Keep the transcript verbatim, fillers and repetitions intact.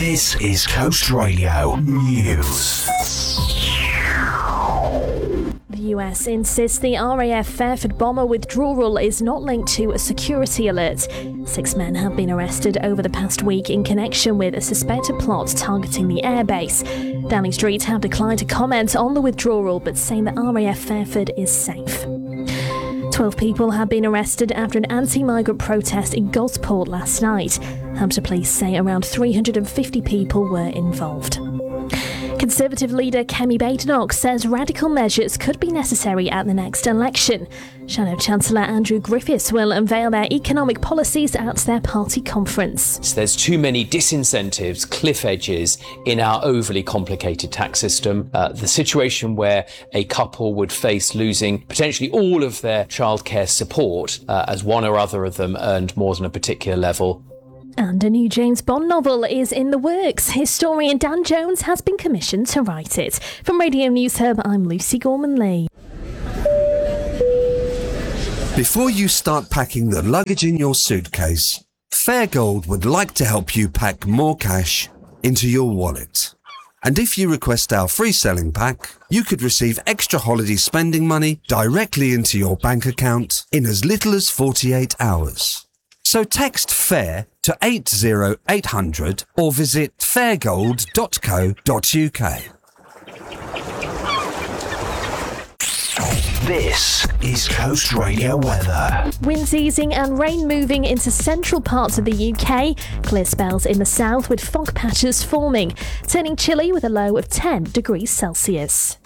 This is Coast Radio News. The U S insists the R A F Fairford bomber withdrawal is not linked to a security alert. Six men have been arrested over the past week in connection with a suspected plot targeting the airbase. Downing Street have declined to comment on the withdrawal, but saying that R A F Fairford is safe. Twelve people have been arrested after an anti-migrant protest in Gosport last night. Hampshire police say around three hundred fifty people were involved. Conservative leader Kemi Badenoch says radical measures could be necessary at the next election. Shadow Chancellor Andrew Griffiths will unveil their economic policies at their party conference. So there's too many disincentives, cliff edges in our overly complicated tax system. Uh, the situation where a couple would face losing potentially all of their childcare support uh, as one or other of them earned more than a particular level. And a new James Bond novel is in the works. Historian Dan Jones has been commissioned to write it. From Radio News Hub, I'm Lucy Gorman-Lee. Before you start packing the luggage in your suitcase, Fairgold would like to help you pack more cash into your wallet. And if you request our free selling pack, you could receive extra holiday spending money directly into your bank account in as little as forty-eight hours. So text FAIR to eight zero eight hundred or visit fairgold dot co dot uk. This is Coast Radio weather. Winds easing and rain moving into central parts of the U K. Clear spells in the south with fog patches forming, turning chilly with a low of ten degrees Celsius.